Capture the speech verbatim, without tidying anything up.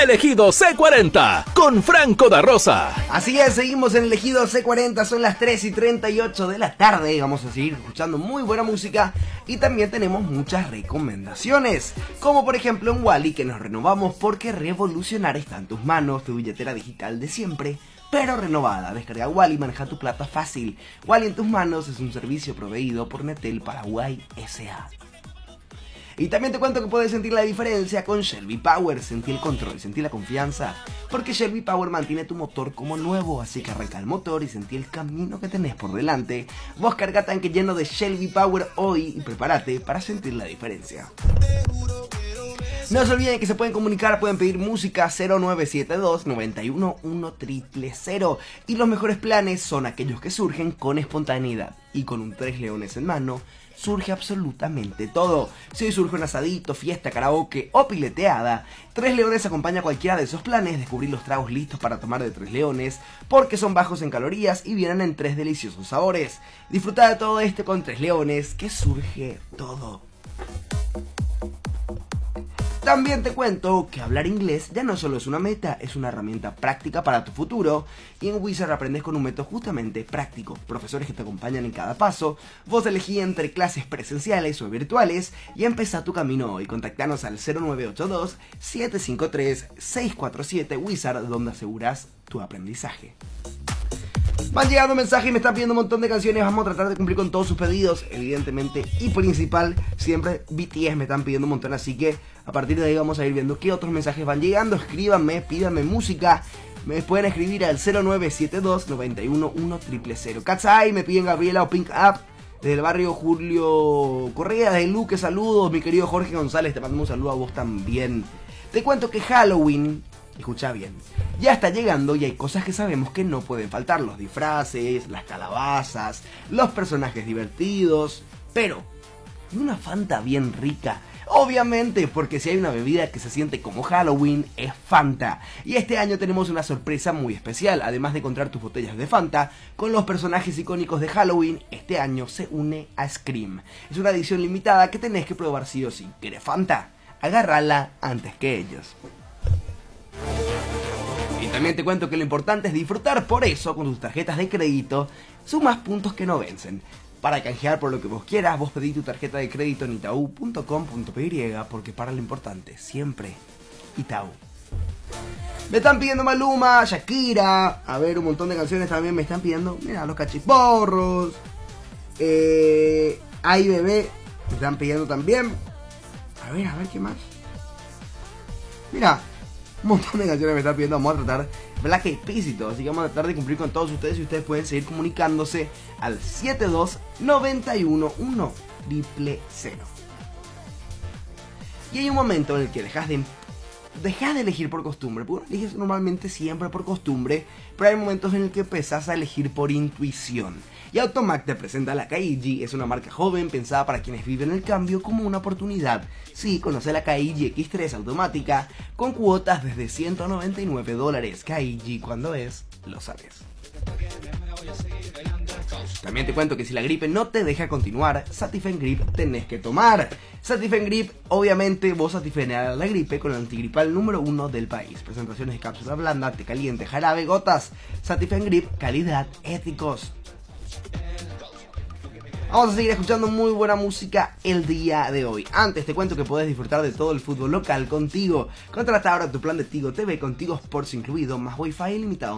Elegido C cuarenta con Franco da Rosa. Así es, seguimos en Elegido C cuarenta, son las tres y treinta y ocho de la tarde. Vamos a seguir escuchando muy buena música y también tenemos muchas recomendaciones. Como por ejemplo en Wally, que nos renovamos porque revolucionar está en tus manos, tu billetera digital de siempre, pero renovada. Descarga Wally y maneja tu plata fácil. Wally en tus manos es un servicio proveído por Netel Paraguay S A Y también te cuento que puedes sentir la diferencia con Shelby Power. Sentí el control, sentí la confianza, porque Shelby Power mantiene tu motor como nuevo. Así que arranca el motor y sentí el camino que tenés por delante. Vos carga tanque lleno de Shelby Power hoy y prepárate para sentir la diferencia. No se olviden que se pueden comunicar, pueden pedir música cero nueve siete dos, nueve uno uno, cero cero cero. Y los mejores planes son aquellos que surgen con espontaneidad. Y con un Tres Leones en mano surge absolutamente todo. Si hoy surge un asadito, fiesta, karaoke o pileteada, Tres Leones acompaña cualquiera de esos planes. Descubrir los tragos listos para tomar de Tres Leones, porque son bajos en calorías y vienen en tres deliciosos sabores. Disfruta de todo esto con Tres Leones, que surge todo. También te cuento que hablar inglés ya no solo es una meta, es una herramienta práctica para tu futuro. Y en Wizard aprendes con un método justamente práctico, profesores que te acompañan en cada paso. Vos elegí entre clases presenciales o virtuales y empezá tu camino hoy. Contactanos al cero nueve ocho dos, siete cinco tres, seis cuatro siete Wizard, donde aseguras tu aprendizaje. Van llegando mensajes y me están pidiendo un montón de canciones. Vamos a tratar de cumplir con todos sus pedidos, evidentemente. Y principal, siempre B T S me están pidiendo un montón. Así que a partir de ahí vamos a ir viendo qué otros mensajes van llegando. Escríbanme, pídanme música. Me pueden escribir al cero nueve siete dos, nueve uno uno, cero cero cero. Katsai, me piden Gabriela o Pink Up. Desde el barrio Julio Correa, de Luque, saludos. Mi querido Jorge González, te mando un saludo a vos también. Te cuento que Halloween, escucha bien, ya está llegando y hay cosas que sabemos que no pueden faltar. Los disfraces, las calabazas, los personajes divertidos. Pero, ¿y una Fanta bien rica? Obviamente, porque si hay una bebida que se siente como Halloween, es Fanta. Y este año tenemos una sorpresa muy especial. Además de encontrar tus botellas de Fanta con los personajes icónicos de Halloween, este año se une a Scream. Es una edición limitada que tenés que probar sí o sí. ¿Querés Fanta? Agárrala antes que ellos. Y también te cuento que lo importante es disfrutar, por eso con tus tarjetas de crédito sumas puntos que no vencen. Para canjear por lo que vos quieras, vos pedí tu tarjeta de crédito en itaú punto com punto pe y, porque para lo importante siempre Itaú. Me están pidiendo Maluma, Shakira, a ver, un montón de canciones también me están pidiendo. Mira, Los Cachiporros, eh, Ay Bebé, me están pidiendo también. A ver, a ver, ¿qué más? Mira, un montón de canciones me están pidiendo. Vamos a tratar Black Explícito, así que vamos a tratar de cumplir con todos ustedes. Y ustedes pueden seguir comunicándose al siete dos, nueve uno uno, cero cero cero. Y hay un momento en el que dejas de Dejas de elegir por costumbre, porque uno eliges normalmente siempre por costumbre, pero hay momentos en el que empezás a elegir por intuición. Y Automac te presenta la K I G, es una marca joven pensada para quienes viven el cambio como una oportunidad. Sí, conoce la K I G X tres automática con cuotas desde ciento noventa y nueve dólares. K I G, cuando es, lo sabes. También te cuento que si la gripe no te deja continuar, Satifen Grip tenés que tomar. Satifen Grip, obviamente vos satifenearás la gripe con el antigripal número uno del país. Presentaciones de cápsula blanda, té caliente, jarabe, gotas. Satifen Grip, calidad, éticos. Vamos a seguir escuchando muy buena música el día de hoy. Antes te cuento que podés disfrutar de todo el fútbol local contigo. Contrata ahora tu plan de Tigo T V con Tigo Sports incluido, más Wi-Fi ilimitado.